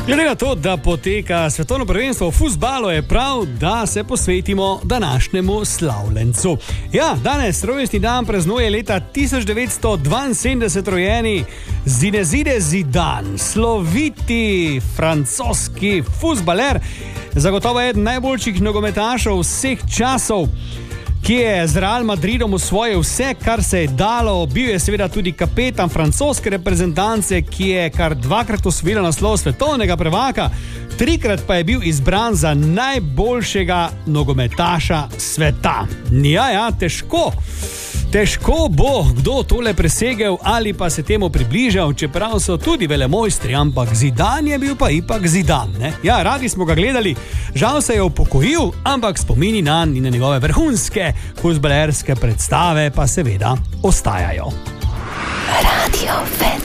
Glede na to, da poteka svetovno prvenstvo v fuzbalu, je prav, da se posvetimo današnjemu slavljencu. Ja, danes rojstni dan praznuje leta 1972 rojeni Zinedine Zidane, sloviti francoski fuzbaler, zagotovo eden najboljših nogometašev vseh časov, ki je z Real Madridom osvojil vse, kar se je dalo. Bil je seveda tudi kapetan francoske reprezentance, ki je kar dvakrat osvojila naslov svetovnega prvaka, trikrat pa je bil izbran za najboljšega nogometaša sveta. Ja, težko bo kdo tole presegel ali pa se temu približal, čeprav so tudi velemojstri, ampak Zidane je bil pa ipak Zidane, ne? Ja, radi smo ga gledali, žal se je upokojil, ampak spomini nanj in na njegove vrhunske fuzbalerske predstave pa seveda ostajajo. Radio Ven.